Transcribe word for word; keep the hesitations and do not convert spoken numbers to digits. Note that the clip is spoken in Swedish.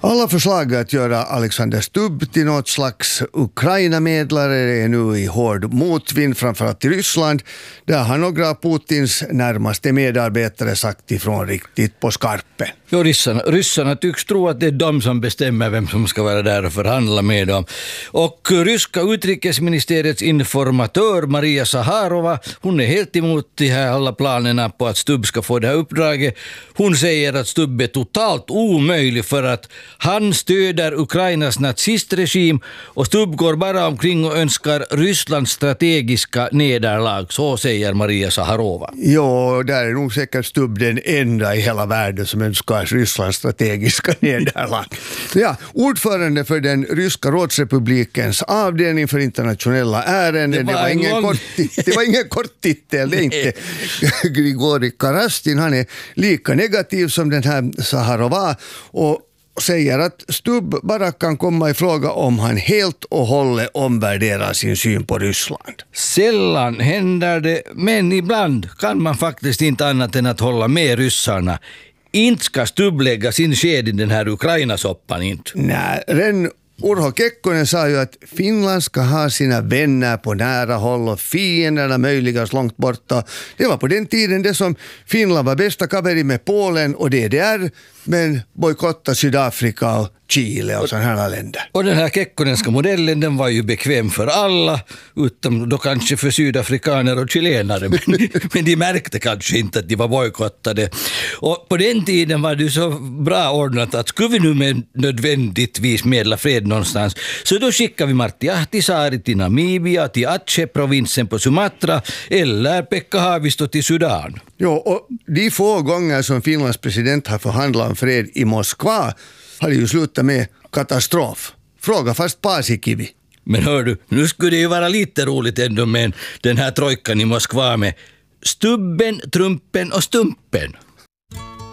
Alla förslag att göra Alexander Stubb till något slags Ukraina-medlare är nu i hård motvind, framförallt i Ryssland. Där har några av Putins närmaste medarbetare sagt ifrån riktigt på skarpen. Jo, ryssarna, ryssarna tycks tro att det är de som bestämmer vem som ska vara där och förhandla med dem. Och ryska utrikesministeriets informatör Maria Zaharova, hon är helt emot de här alla planerna på att Stubb ska få det här uppdraget. Hon säger att Stubb är totalt omöjlig för att han stöder Ukrainas nazistregim och Stubb går bara omkring och önskar Rysslands strategiska nederlag. Så säger Maria Zaharova. Jo, där är nog säkert Stubb den enda i hela världen som önskar Rysslands strategiska nederlag. Ja, ordförande för den ryska rådsrepublikens avdelning för internationella ärenden. Det var, det var, ingen, lång... kort, det var ingen kort titel, det är inte Grigori Karastin. Han är lika negativ som den här Zaharova och säger att Stubb bara kan komma i fråga om han helt och hållet omvärderar sin syn på Ryssland. Sällan händer det, men ibland kan man faktiskt inte annat än att hålla med ryssarna. Inte ska Stubb lägga sin sked i den här Ukraina-soppan, inte. Nej, Ren Urho Kekkonen sa ju att Finland ska ha sina vänner på nära håll och fienderna möjligast långt borta. Det var på den tiden det som Finland var bästa kaveri med Polen och D D R, men bojkotta Sydafrika och Chile och sådana här länder. Och den här kekkonenska modellen, den var ju bekväm för alla, utom då kanske för sydafrikaner och chilenare, men, men de märkte kanske inte att de var bojkottade. Och på den tiden var det så bra ordnat att skulle vi nu med nödvändigtvis medla fred någonstans, så då skickar vi Martti Ahtisaari till Namibia, till Aceh-provinsen på Sumatra eller Pekka Haavisto till Sudan. Jo, och de få gånger som Finlands president har förhandlat om fred i Moskva har det ju slutat med katastrof. Fråga fast Paasikivi. Men hör du, nu skulle det ju vara lite roligt ändå med den här trojkan i Moskva med Stubben, Trumpen och Stumpen.